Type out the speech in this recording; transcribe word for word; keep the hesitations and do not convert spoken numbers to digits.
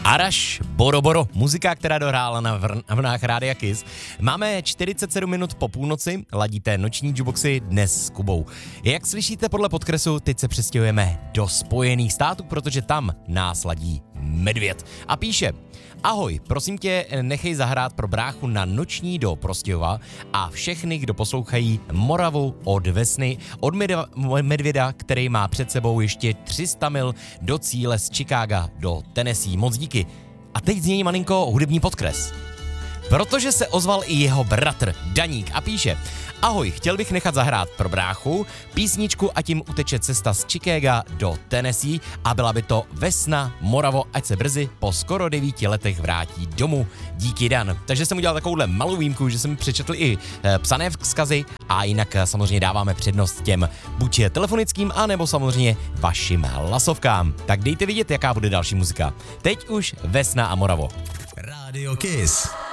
Araš, Boro Boro, muzika, která dohrála na vlnách Rádia Kiss. Máme čtyřicet sedm minut po půlnoci, ladíte noční jukeboxy dnes s Kubou. Jak slyšíte podle podkresu, teď se přestěhujeme do Spojených států, protože tam nás ladí medvěd. A píše: ahoj, prosím tě, nechej zahrát pro bráchu na noční do Prostějova a všechny, kdo poslouchají Moravu od Vesny, od medvěda, který má před sebou ještě tři sta mil do cíle z Chicaga do Tennessee. Moc díky. A teď znění malinko hudební podkres. Protože se ozval i jeho bratr Daník a píše: ahoj, chtěl bych nechat zahrát pro bráchu písničku a tím uteče cesta z Chicaga do Tennessee a byla by to Vesna, Moravo, ať se brzy po skoro devíti letech vrátí domů. Díky, Dan. Takže jsem udělal takovouhle malou výjimku, že jsem přečetl i e, psané vzkazy a jinak e, samozřejmě dáváme přednost těm buď telefonickým, anebo samozřejmě vašim hlasovkám. Tak dejte vidět, jaká bude další muzika. Teď už Vesna a Moravo. Radio Kiss.